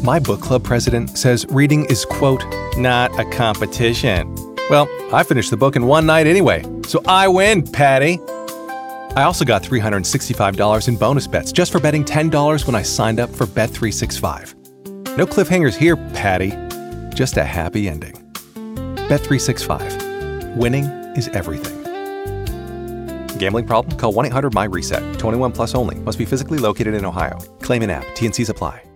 My book club president says reading is, quote, not a competition. Well, I finished the book in one night anyway, so I win, Patty. I also got $365 in bonus bets just for betting $10 when I signed up for Bet365. No cliffhangers here, Patty. Just a happy ending. Bet365. Winning is everything. Gambling problem? Call 1-800-MY-RESET. 21 plus only. Must be physically located in Ohio. Claim in app. T&Cs apply.